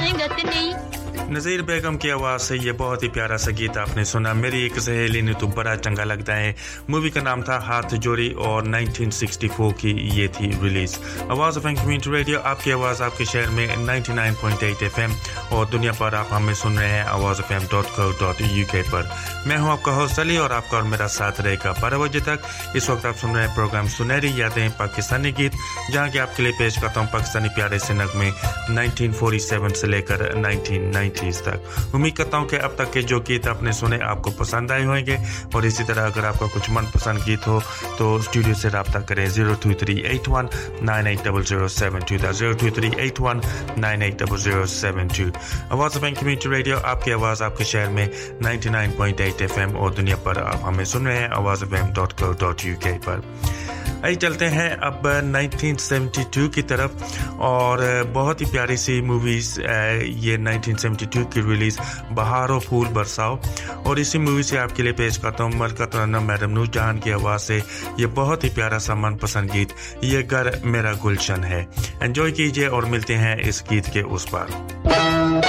संगत नहीं। नज़ीर बेगम की आवाज़ से ये बहुत ही प्यारा सा गीत आपने सुना। मेरी एक सहेली ने तो बड़ा चंगा लगता है। मूवी का नाम था हाथ जोड़ी और 1964 की ये थी रिलीज। आवाज़ ऑफ कम्युनिटी रेडियो, आपकी आवाज़ आपके शहर में 99.8 FM और दुनिया पर आप हमें सुन रहे हैं awazfm.co.uk पर। मैं हूं आपका होस्ट अली और आपका और मेरा साथ रहेगा 12 बजे तक। इस वक्त आप सुन रहे हैं प्रोग्राम सुनहरी यादें पाकिस्तानी गीत, जहां कि आपके लिए पेश करता हूं पाकिस्तानी प्यारे से नगमे 1947 से लेकर 1990 तक। उम्मीद करता हूं कि अब तक के जो गीत आपने सुने आपको पसंद आए होंगे और इसी तरह अगर आपका कुछ मनपसंद गीत हो तो स्टूडियो से राब्ता करें 02381980072 02381980072। आवाज़ ऑफ कम्युनिटी रेडियो, आपकी आवाज़ आपके शहर में 99.8 FM और दुनिया पर आप हमें सुन रहे हैं awazfm.co.uk पर। आइए चलते हैं अब 1972 की तरफ और बहुत ही प्यारी सी मूवीज़ ये 1972 की रिलीज़ बहारो फूल बरसाओ और इसी मूवी से आपके लिए पेश करता हूँ मलका तरान्नुम मैडम नूरजहान की आवाज़ से ये बहुत ही प्यारा सा मनपसंद गीत ये घर मेरा गुलशन है। एंजॉय कीजिए और मिलते हैं इस गीत के उस पार।